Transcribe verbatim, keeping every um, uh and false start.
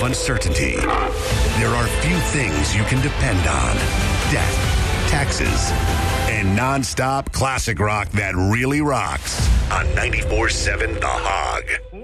of uncertainty, there are few things you can depend on. Death, taxes, and non-stop classic rock that really rocks on ninety-four seven The Hog.